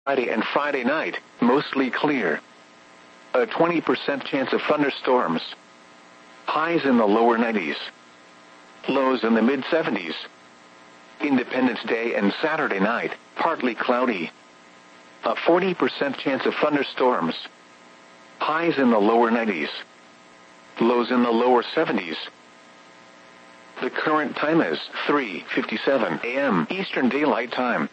Friday and Friday night, mostly clear. A 20% chance of thunderstorms. Highs in the lower 90s. Lows in the mid-70s. Independence Day and Saturday night, partly cloudy. A 40% chance of thunderstorms. Highs in the lower 90s. Lows in the lower 70s. The current time is 3:57 a.m. Eastern Daylight Time.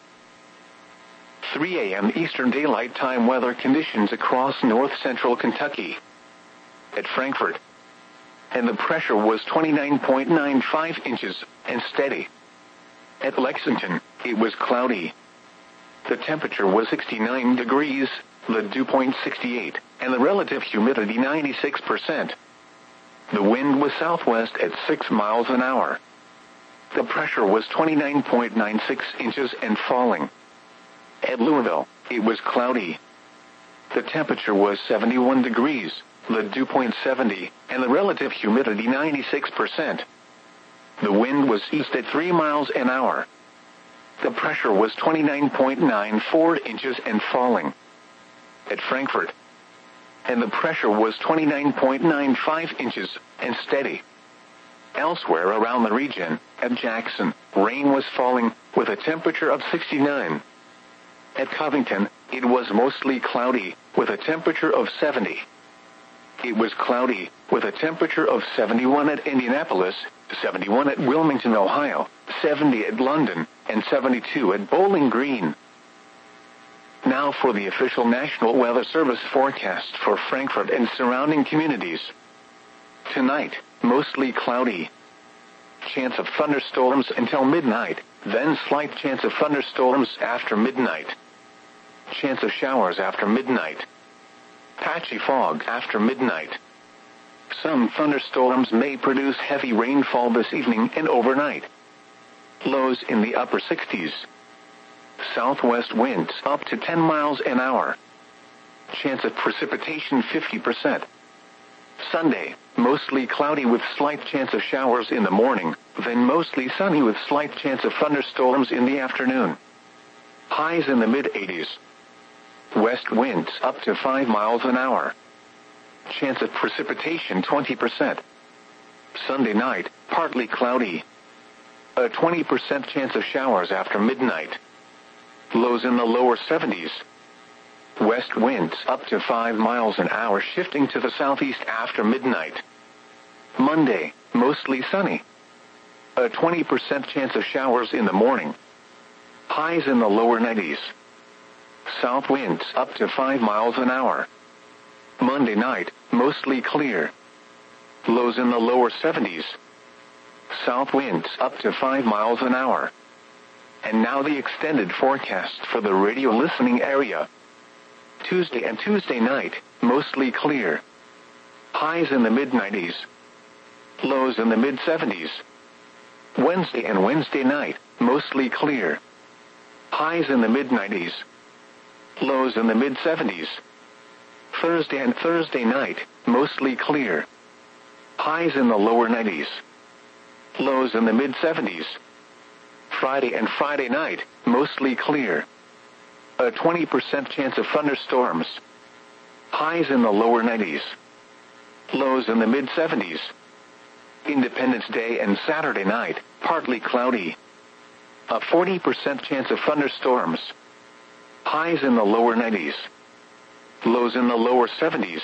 3 a.m. Eastern Daylight Time weather conditions across north-central Kentucky. At Frankfort. And the pressure was 29.95 inches, and steady. At Lexington, it was cloudy. The temperature was 69 degrees, the dew point 68, and the relative humidity 96%. The wind was southwest at 6 miles an hour. The pressure was 29.96 inches and falling. At Louisville, it was cloudy. The temperature was 71 degrees, the dew point 70, and the relative humidity 96%. The wind was east at 3 miles an hour. The pressure was 29.94 inches and falling. At Frankfort. And the pressure was 29.95 inches and steady. Elsewhere around the region, at Jackson, rain was falling with a temperature of 69. At Covington, it was mostly cloudy with a temperature of 70. It was cloudy with a temperature of 71 at Indianapolis, 71 at Wilmington, Ohio, 70 at London, and 72 at Bowling Green. Now for the official National Weather Service forecast for Frankfort and surrounding communities. Tonight, mostly cloudy. Chance of thunderstorms until midnight, then slight chance of thunderstorms after midnight. Chance of showers after midnight. Patchy fog after midnight. Some thunderstorms may produce heavy rainfall this evening and overnight. Lows in the upper 60s. Southwest winds up to 10 miles an hour. Chance of precipitation 50%. Sunday, mostly cloudy with slight chance of showers in the morning, then mostly sunny with slight chance of thunderstorms in the afternoon. Highs in the mid-80s. West winds up to 5 miles an hour. Chance of precipitation 20%. Sunday night, partly cloudy. A 20% chance of showers after midnight. Lows in the lower 70s. West winds up to 5 miles an hour shifting to the southeast after midnight. Monday, mostly sunny. A 20% chance of showers in the morning. Highs in the lower 90s. South winds up to 5 miles an hour. Monday night, mostly clear. Lows in the lower 70s. South winds up to 5 miles an hour. And now the extended forecast for the radio listening area. Tuesday and Tuesday night, mostly clear. Highs in the mid-90s. Lows in the mid-70s. Wednesday and Wednesday night, mostly clear. Highs in the mid-90s. Lows in the mid-70s. Thursday and Thursday night, mostly clear. Highs in the lower 90s. Lows in the mid-70s. Friday and Friday night, mostly clear. A 20% chance of thunderstorms. Highs in the lower 90s. Lows in the mid-70s. Independence Day and Saturday night, partly cloudy. A 40% chance of thunderstorms. Highs in the lower 90s. Lows in the lower 70s.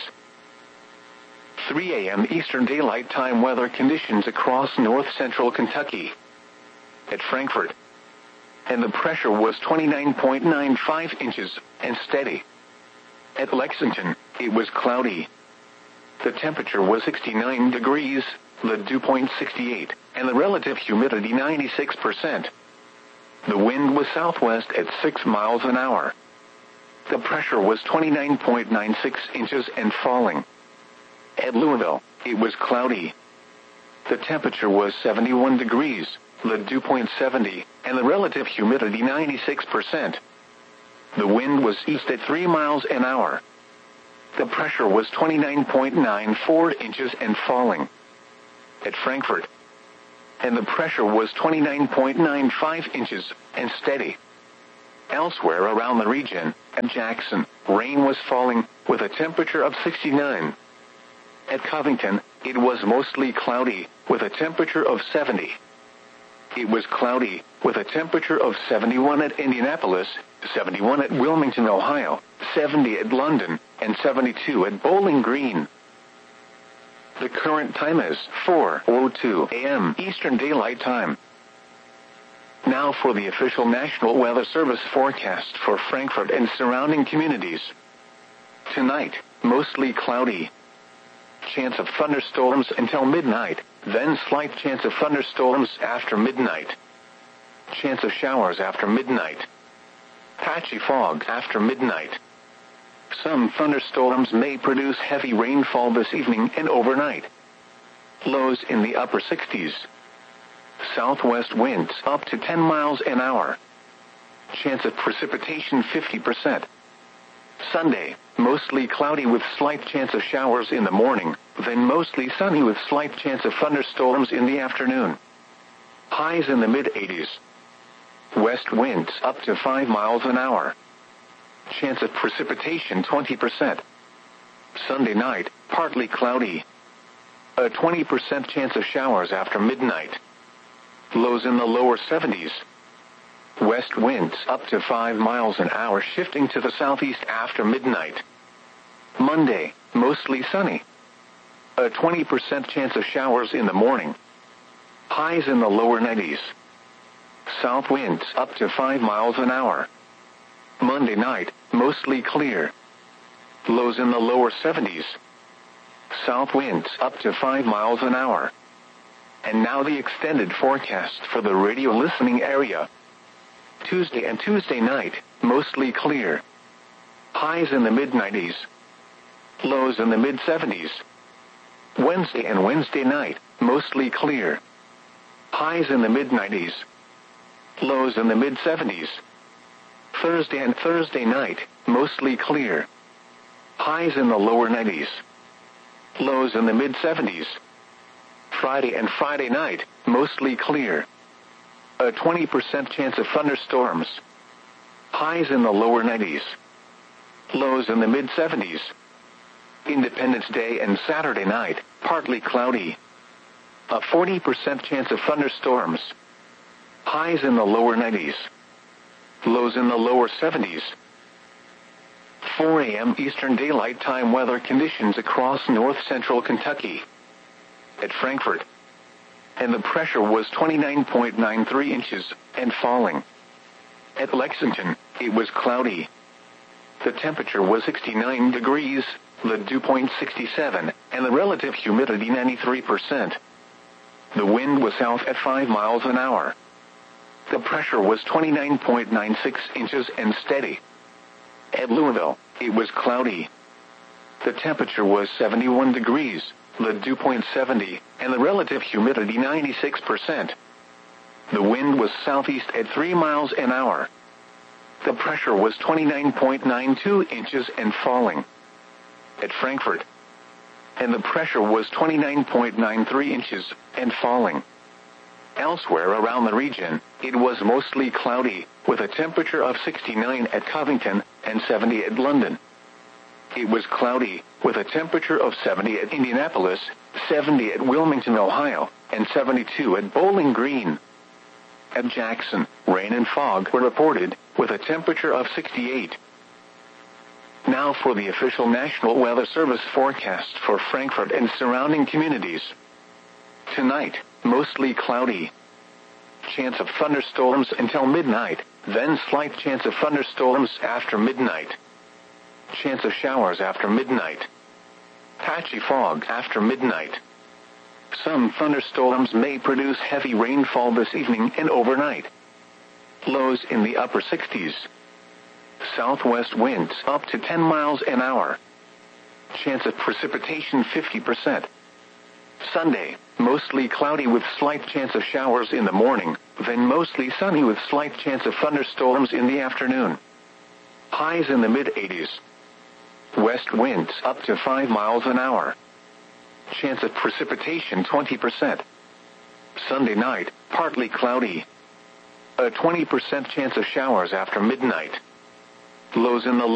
3 a.m. Eastern Daylight Time weather conditions across north-central Kentucky. At Frankfort. And the pressure was 29.95 inches and steady. At Lexington, it was cloudy. The temperature was 69 degrees, the dew point 68, and the relative humidity 96%. The wind was southwest at 6 miles an hour. The pressure was 29.96 inches and falling. At Louisville, it was cloudy. The temperature was 71 degrees, the dew point 70, and the relative humidity 96%. The wind was east at 3 miles an hour. The pressure was 29.94 inches and falling. At Frankfort. And the pressure was 29.95 inches and steady. Elsewhere around the region, At Jackson, rain was falling, with a temperature of 69. At Covington, it was mostly cloudy, with a temperature of 70. It was cloudy, with a temperature of 71 at Indianapolis, 71 at Wilmington, Ohio, 70 at London, and 72 at Bowling Green. The current time is 4:02 a.m. Eastern Daylight Time. Now for the official National Weather Service forecast for Frankfurt and surrounding communities. Tonight, mostly cloudy. Chance of thunderstorms until midnight, then slight chance of thunderstorms after midnight. Chance of showers after midnight. Patchy fog after midnight. Some thunderstorms may produce heavy rainfall this evening and overnight. Lows in the upper 60s. Southwest winds up to 10 miles an hour. Chance of precipitation 50%. Sunday, mostly cloudy with slight chance of showers in the morning, then mostly sunny with slight chance of thunderstorms in the afternoon. Highs in the mid-80s. West winds up to 5 miles an hour. Chance of precipitation 20%. Sunday night, partly cloudy. A 20% chance of showers after midnight. Lows in the lower 70s. West winds up to 5 miles an hour shifting to the southeast after midnight. Monday, mostly sunny. A 20% chance of showers in the morning. Highs in the lower 90s. South winds up to 5 miles an hour. Monday night, mostly clear. Lows in the lower 70s. South winds up to 5 miles an hour. And now the extended forecast for the radio listening area. Tuesday and Tuesday night, mostly clear. Highs in the mid-90s. Lows in the mid-70s. Wednesday and Wednesday night, mostly clear. Highs in the mid-90s. Lows in the mid-70s. Thursday and Thursday night, mostly clear. Highs in the lower 90s. Lows in the mid-70s. Friday and Friday night, mostly clear. A 20% chance of thunderstorms. Highs in the lower 90s. Lows in the mid-70s. Independence Day and Saturday night, partly cloudy. A 40% chance of thunderstorms. Highs in the lower 90s. Lows in the lower 70s. 4 a.m. Eastern Daylight Time weather conditions across north-central Kentucky. At Frankfurt. And the pressure was 29.93 inches, and falling. At Lexington, it was cloudy. The temperature was 69 degrees, the dew point 67, and the relative humidity 93%. The wind was south at 5 miles an hour. The pressure was 29.96 inches and steady. At Louisville, it was cloudy. The temperature was 71 degrees, the dew point 70, and the relative humidity 96%. The wind was southeast at 3 miles an hour. The pressure was 29.92 inches and falling. At Frankfurt. And the pressure was 29.93 inches and falling. Elsewhere around the region, it was mostly cloudy, with a temperature of 69 at Covington and 70 at London. It was cloudy, with a temperature of 70 at Indianapolis, 70 at Wilmington, Ohio, and 72 at Bowling Green. At Jackson, rain and fog were reported, with a temperature of 68. Now for the official National Weather Service forecast for Frankfurt and surrounding communities. Tonight, mostly cloudy. Chance of thunderstorms until midnight, then slight chance of thunderstorms after midnight. Chance of showers after midnight. Patchy fog after midnight. Some thunderstorms may produce heavy rainfall this evening and overnight. Lows in the upper 60s. Southwest winds up to 10 miles an hour. Chance of precipitation 50%. Sunday, mostly cloudy with slight chance of showers in the morning, then mostly sunny with slight chance of thunderstorms in the afternoon. Highs in the mid-80s. West winds up to 5 miles an hour. Chance of precipitation 20%. Sunday night, partly cloudy. A 20% chance of showers after midnight. Lows in the